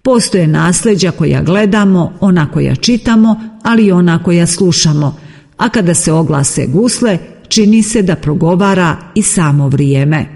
Postoje nasljeđa koja gledamo, ona koja čitamo, ali i ona koja slušamo, a kada se oglase gusle, čini se da progovara i samo vrijeme.